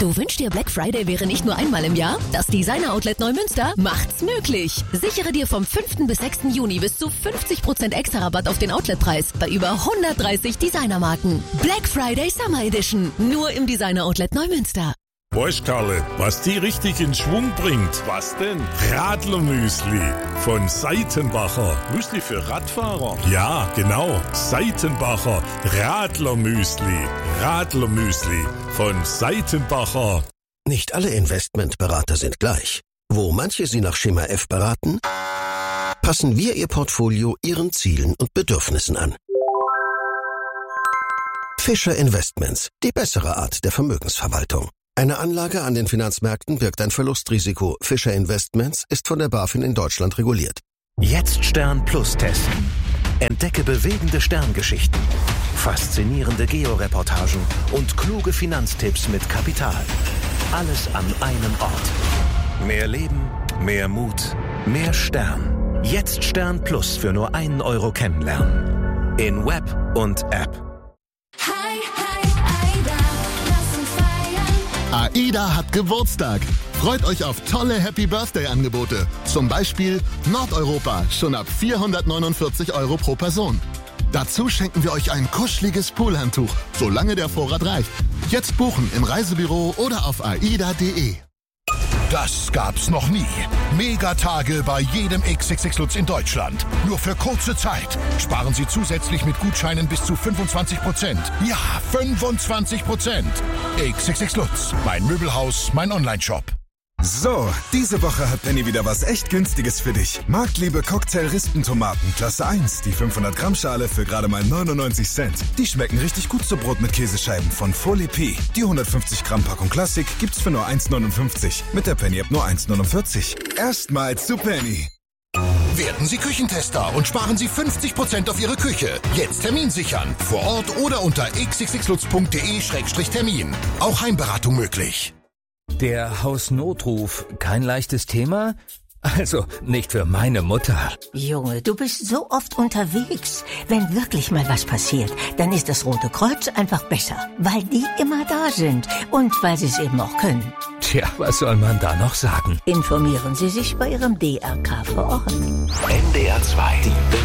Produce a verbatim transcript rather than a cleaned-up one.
Du wünschst dir, Black Friday wäre nicht nur einmal im Jahr? Das Designer Outlet Neumünster macht's möglich. Sichere dir vom fünften bis sechsten Juni bis zu fünfzig Prozent extra Rabatt auf den Outletpreis bei über hundertdreißig Designermarken. Black Friday Summer Edition. Nur im Designer Outlet Neumünster. Weißt, Karle, was die richtig in Schwung bringt? Was denn? Radlermüsli von Seitenbacher. Müsli für Radfahrer? Ja, genau. Seitenbacher Radlermüsli. Radlermüsli von Seitenbacher. Nicht alle Investmentberater sind gleich. Wo manche Sie nach Schema F beraten, passen wir Ihr Portfolio Ihren Zielen und Bedürfnissen an. Fischer Investments, die bessere Art der Vermögensverwaltung. Eine Anlage an den Finanzmärkten birgt ein Verlustrisiko. Fischer Investments ist von der BaFin in Deutschland reguliert. Jetzt Stern Plus testen. Entdecke bewegende Sterngeschichten, faszinierende Georeportagen und kluge Finanztipps mit Kapital. Alles an einem Ort. Mehr Leben, mehr Mut, mehr Stern. Jetzt Stern Plus für nur einen Euro kennenlernen. In Web und App. AIDA hat Geburtstag. Freut euch auf tolle Happy-Birthday-Angebote. Zum Beispiel Nordeuropa, schon ab vierhundertneunundvierzig Euro pro Person. Dazu schenken wir euch ein kuscheliges Poolhandtuch, solange der Vorrat reicht. Jetzt buchen im Reisebüro oder auf aida punkt de. Das gab's noch nie. Megatage bei jedem X X X Lutz in Deutschland. Nur für kurze Zeit. Sparen Sie zusätzlich mit Gutscheinen bis zu fünfundzwanzig Prozent. Ja, fünfundzwanzig Prozent. X X X Lutz, mein Möbelhaus, mein Onlineshop. So, diese Woche hat Penny wieder was echt Günstiges für dich. Marktliebe Cocktail-Rispentomaten, Klasse eins, die fünfhundert Gramm Schale für gerade mal neunundneunzig Cent. Die schmecken richtig gut zu Brot mit Käsescheiben von Folie P. Die hundertfünfzig Gramm Packung Klassik gibt's für nur eins neunundfünfzig. Mit der Penny-App nur eins neunundvierzig. Erstmals zu Penny. Werden Sie Küchentester und sparen Sie fünfzig Prozent auf Ihre Küche. Jetzt Termin sichern. Vor Ort oder unter x x x lutz punkt de Schrägstrich Termin. Auch Heimberatung möglich. Der Hausnotruf, kein leichtes Thema? Also, nicht für meine Mutter. Junge, du bist so oft unterwegs. Wenn wirklich mal was passiert, dann ist das Rote Kreuz einfach besser. Weil die immer da sind. Und weil sie es eben auch können. Tja, was soll man da noch sagen? Informieren Sie sich bei Ihrem D R K vor Ort. N D R zwei. Die